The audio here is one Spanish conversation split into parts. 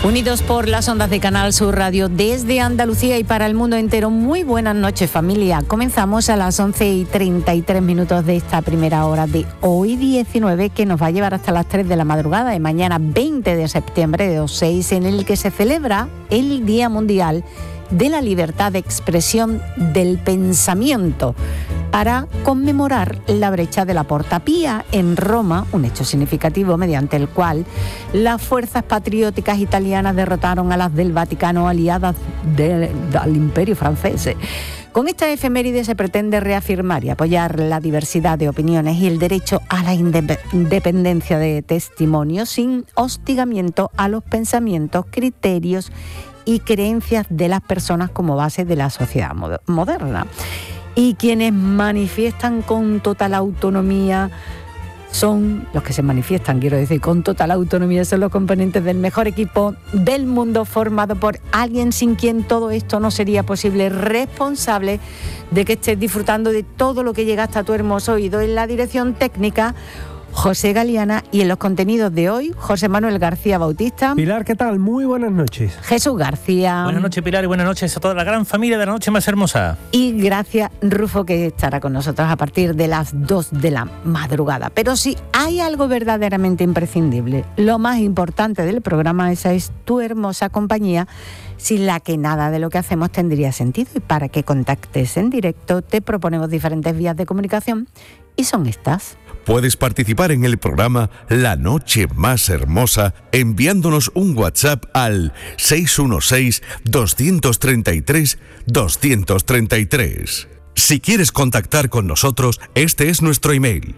Unidos por las ondas de Canal Sur Radio desde Andalucía y para el mundo entero. Muy buenas noches, familia. Comenzamos a las 11:33 de esta primera hora de hoy 19, que nos va a llevar hasta las 3 de la madrugada de mañana 20 de septiembre de 2006, en el que se celebra el Día Mundial de la Libertad de Expresión del Pensamiento, para conmemorar la brecha de la Porta Pía en Roma, un hecho significativo mediante el cual las fuerzas patrióticas italianas derrotaron a las del Vaticano aliadas al Imperio francés. Con esta efeméride se pretende reafirmar y apoyar la diversidad de opiniones y el derecho a la independencia de testimonio sin hostigamiento a los pensamientos, criterios y creencias de las personas como base de la sociedad moderna. Y quienes manifiestan con total autonomía son los que se manifiestan, quiero decir, con total autonomía, son los componentes del mejor equipo del mundo, formado por alguien sin quien todo esto no sería posible, responsable de que estés disfrutando de todo lo que llega hasta tu hermoso oído. En la dirección técnica, José Galiana, y en los contenidos de hoy, José Manuel García Bautista. Pilar, ¿qué tal? Muy buenas noches. Jesús García. Buenas noches, Pilar, y buenas noches a toda la gran familia de La Noche Más Hermosa. Y gracias, Rufo, que estará con nosotros a partir de las 2 de la madrugada. Pero si hay algo verdaderamente imprescindible, lo más importante del programa, esa es tu hermosa compañía, sin la que nada de lo que hacemos tendría sentido. Y para que contactes en directo, te proponemos diferentes vías de comunicación, y son estas. Puedes participar en el programa La Noche Más Hermosa enviándonos un WhatsApp al 616-233-233. Si quieres contactar con nosotros, este es nuestro email: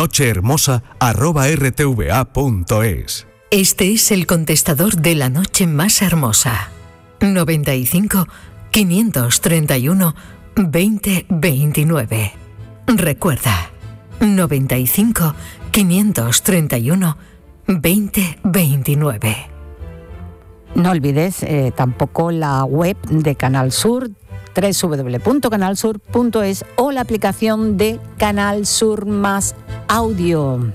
nochehermosa@rtva.es. Este es el contestador de La Noche Más Hermosa. 95 531 2029. Recuerda, 95 531 2029. No olvides tampoco la web de Canal Sur, www.canalsur.es, o la aplicación de Canal Sur Más Audio.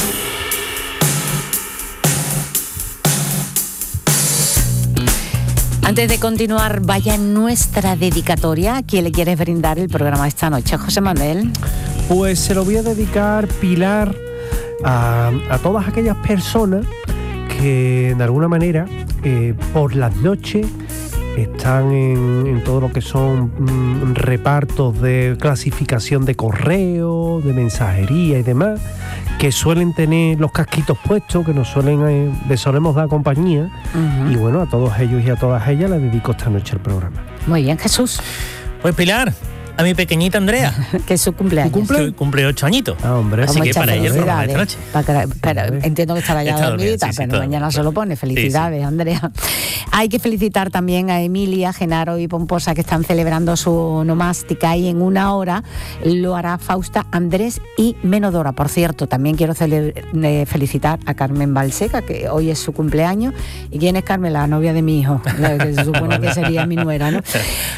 Antes de continuar, vaya nuestra dedicatoria. ¿A quién le quieres brindar el programa esta noche, José Manuel? Pues se lo voy a dedicar, Pilar, a todas aquellas personas que de alguna manera por las noches están en todo lo que son repartos de clasificación de correo, de mensajería y demás, que suelen tener los casquitos puestos, que les solemos dar compañía. Uh-huh. Y bueno, a todos ellos y a todas ellas les dedico esta noche el programa. Muy bien, Jesús. Pues Pilar, a mi pequeñita Andrea, que es su cumpleaños. Cumple 8 añitos. Ah, hombre. Así que para ella el programa de esta noche. Pero entiendo que estará ya dormidita, pero mañana se lo pone. Felicidades, sí. Andrea. Hay que felicitar también a Emilia, Genaro y Pomposa, que están celebrando su onomástica, y en una hora lo hará Fausta, Andrés y Menodora. Por cierto, también quiero felicitar a Carmen Balseca, que hoy es su cumpleaños. ¿Y quién es Carmen? La novia de mi hijo, la que se supone que sería mi nuera, ¿no?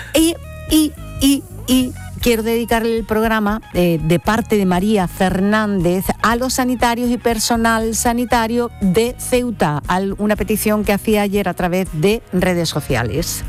Y quiero dedicarle el programa de parte de María Fernández a los sanitarios y personal sanitario de Ceuta, una petición que hacía ayer a través de redes sociales.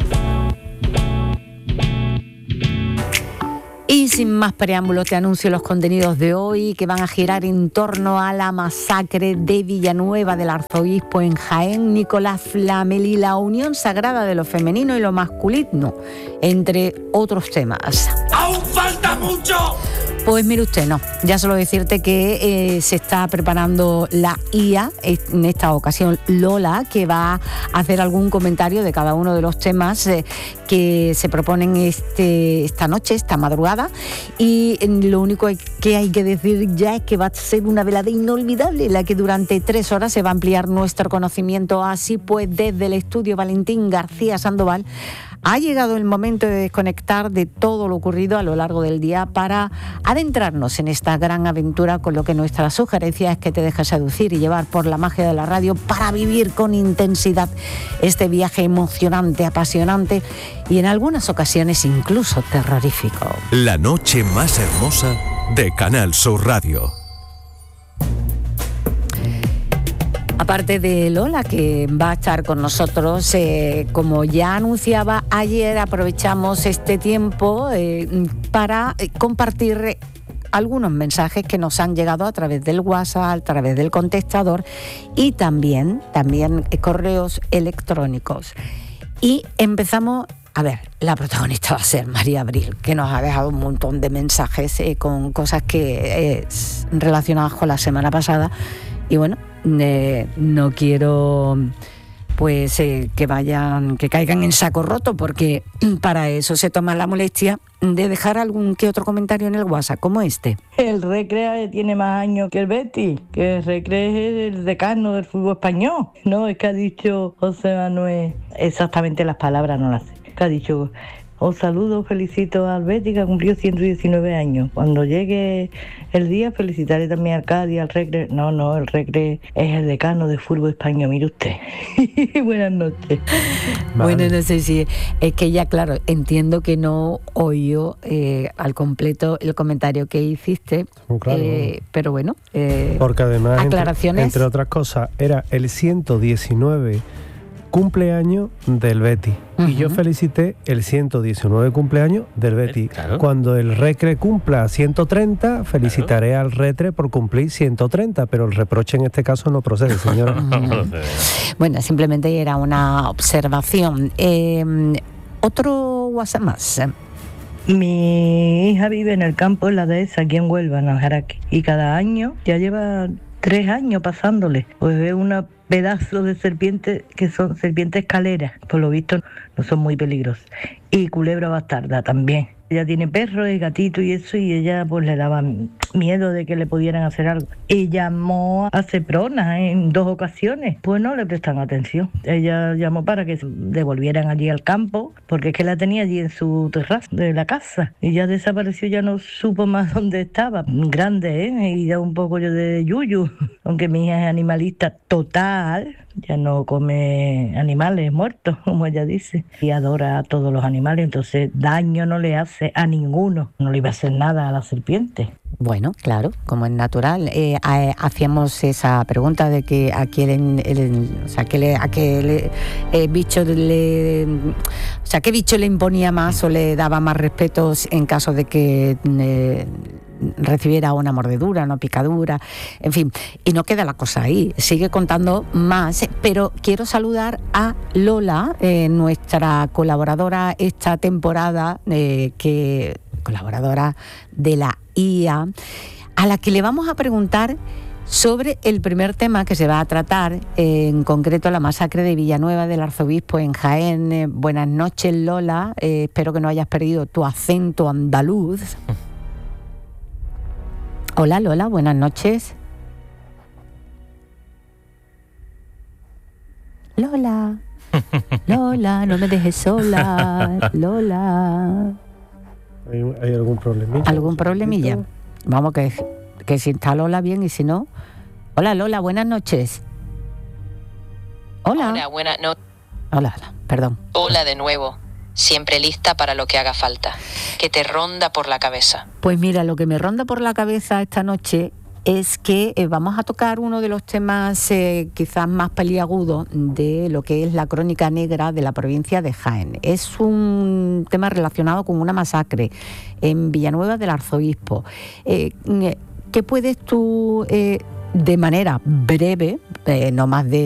Y sin más preámbulos, te anuncio los contenidos de hoy, que van a girar en torno a la masacre de Villanueva del Arzobispo en Jaén, Nicolás Flamel y la unión sagrada de lo femenino y lo masculino, entre otros temas. ¡Aún falta mucho! Pues mire usted, no. Ya solo decirte que se está preparando la IA, en esta ocasión Lola, que va a hacer algún comentario de cada uno de los temas que se proponen esta noche, esta madrugada. Y lo único que hay que decir ya es que va a ser una velada inolvidable, la que durante 3 horas se va a ampliar nuestro conocimiento. Así pues, desde el estudio Valentín García Sandoval, ha llegado el momento de desconectar de todo lo ocurrido a lo largo del día para adentrarnos en esta gran aventura, con lo que nuestra sugerencia es que te dejes seducir y llevar por la magia de la radio para vivir con intensidad este viaje emocionante, apasionante y en algunas ocasiones incluso terrorífico. La Noche Más Hermosa de Canal Sur Radio. Aparte de Lola, que va a estar con nosotros, como ya anunciaba ayer, aprovechamos este tiempo para compartir algunos mensajes que nos han llegado a través del WhatsApp, a través del contestador y también correos electrónicos. Y empezamos. A ver, la protagonista va a ser María Abril, que nos ha dejado un montón de mensajes con cosas que relacionadas con la semana pasada. Y bueno, no quiero pues que caigan en saco roto, porque para eso se toma la molestia de dejar algún que otro comentario en el WhatsApp, como este. El Recre tiene más años que el Betis, que el Recre es el decano del fútbol español. No, es que ha dicho José Manuel, exactamente las palabras no las sé, que ha dicho: os saludo, felicito al Betis, que ha cumplido 119 años. Cuando llegue el día felicitaré también al Cádiz, al Recre. No, el Recre es el decano del fútbol español, mire usted. Buenas noches. Vale. Bueno, no sé si es que ya, claro, entiendo que no oyó al completo el comentario que hiciste, claro. Pero bueno, porque además, aclaraciones. Entre otras cosas, era el 119 cumpleaños del Betis. Uh-huh. Y yo felicité el 119 cumpleaños del Betis. Claro. Cuando el Recre cumpla 130, felicitaré claro. al Recre por cumplir 130, pero el reproche en este caso no procede, señora. Bueno, simplemente era una observación. Otro WhatsApp más. Mi hija vive en el campo en la dehesa, aquí en Huelva, en Aljaraque, y cada año, ya lleva 3 años pasándole, pues ve una pedazo de serpientes que son serpientes escaleras, por lo visto no son muy peligrosas, y culebra bastarda también. Ella tiene perros y gatitos y eso, y ella pues le daba miedo de que le pudieran hacer algo. Y llamó a Seprona en 2 ocasiones, pues no le prestan atención. Ella llamó para que se devolvieran allí al campo, porque es que la tenía allí en su terraza de la casa, y ya desapareció, ya no supo más dónde estaba. Grande, y ya un poco yo de yuyu, aunque mi hija es animalista total, ya no come animales muertos, como ella dice, y adora a todos los animales, entonces daño no le hace a ninguno, no le iba a hacer nada a la serpiente. Bueno, claro, como es natural. Hacíamos esa pregunta de que a qué bicho qué bicho le imponía más o le daba más respeto en caso de que recibiera una mordedura, una picadura, en fin, y no queda la cosa ahí, sigue contando más, pero quiero saludar a Lola, nuestra colaboradora esta temporada, colaboradora de la IA, a la que le vamos a preguntar sobre el primer tema que se va a tratar, en concreto la masacre de Villanueva del Arzobispo en Jaén. Buenas noches, Lola, espero que no hayas perdido tu acento andaluz. Hola, Lola, buenas noches. Lola, Lola, no me dejes sola, Lola. ¿Hay algún problemilla? ¿Algún problemilla? Vamos, que si está Lola bien y si no... Hola, Lola, buenas noches. Hola. Hola, buenas noches. Hola, perdón. Hola de nuevo. Siempre lista para lo que haga falta. ¿Qué te ronda por la cabeza? Pues mira, lo que me ronda por la cabeza esta noche es que vamos a tocar uno de los temas quizás más peliagudos de lo que es la crónica negra de la provincia de Jaén. Es un tema relacionado con una masacre en Villanueva del Arzobispo. ¿Qué puedes tú, de manera breve, no más de